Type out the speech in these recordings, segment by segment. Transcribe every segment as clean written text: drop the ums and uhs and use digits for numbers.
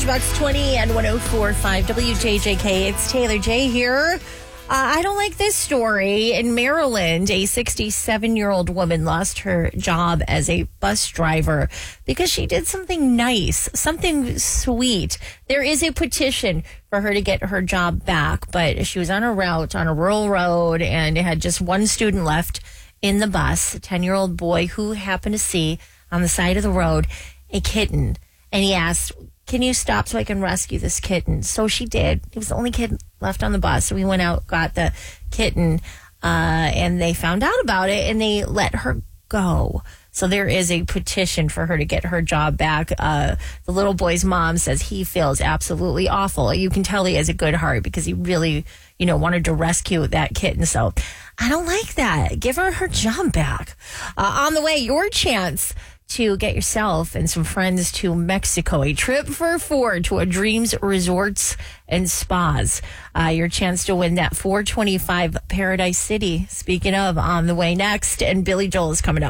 Bucks 20 and 104.5 WJJK. It's Taylor J here. I don't like this story. In Maryland, a 67-year-old woman lost her job as a bus driver because she did something nice, something sweet. There is a petition for her to get her job back, but she was on a route on a rural road and it had just one student left in the bus, a 10-year-old boy who happened to see on the side of the road a kitten. And he asked, "Can you stop so I can rescue this kitten?" So she did. He was the only kid left on the bus. So we went out, got the kitten, and they found out about it and they let her go. So there is a petition for her to get her job back. The little boy's mom says he feels absolutely awful. You can tell he has a good heart because he really, wanted to rescue that kitten. So I don't like that. Give her job back. On the way, your chance to get yourself and some friends to Mexico. A trip for four to a Dreams Resorts and Spas. Your chance to win that $425 Paradise City. Speaking of, on the way next, and Billy Joel is coming up.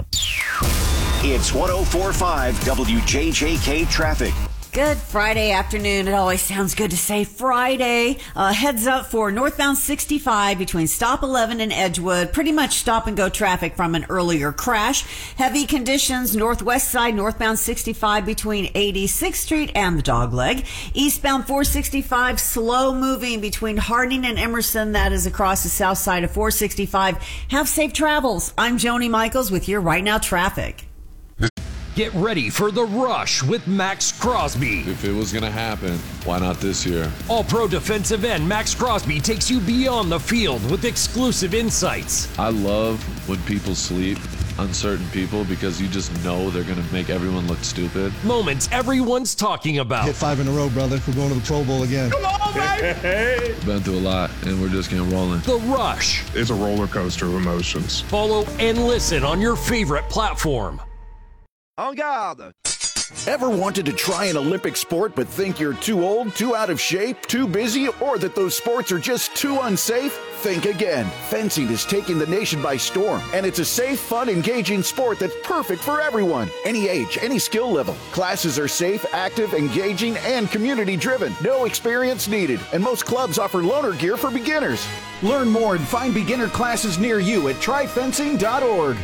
It's 104.5 WJJK Traffic. Good Friday afternoon. It always sounds good to say Friday. Heads up for northbound 65 between Stop 11 and Edgewood. Pretty much stop and go traffic from an earlier crash. Heavy conditions northwest side, northbound 65 between 86th Street and the Dogleg. Eastbound 465 slow moving between Harding and Emerson. That is across the south side of 465. Have safe travels. I'm Joni Michaels with your Right Now Traffic. Get ready for the rush with Max Crosby. If it was going to happen, why not this year? All-pro defensive end Max Crosby takes you beyond the field with exclusive insights. I love when people sleep on certain people because you just know they're going to make everyone look stupid. Moments everyone's talking about. Hit 5 in a row, brother. We're going to the Pro Bowl again. Come on, baby! Been through a lot, and we're just getting rolling. The Rush. It's a roller coaster of emotions. Follow and listen on your favorite platform. En garde! Ever wanted to try an Olympic sport but think you're too old, too out of shape, too busy, or that those sports are just too unsafe? Think again. Fencing is taking the nation by storm, and it's a safe, fun, engaging sport that's perfect for everyone. Any age, any skill level. Classes are safe, active, engaging, and community-driven. No experience needed, and most clubs offer loaner gear for beginners. Learn more and find beginner classes near you at tryfencing.org.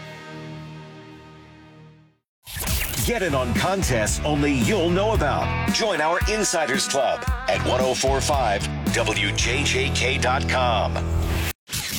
Get in on contests only you'll know about. Join our Insiders Club at 1045WJJK.com.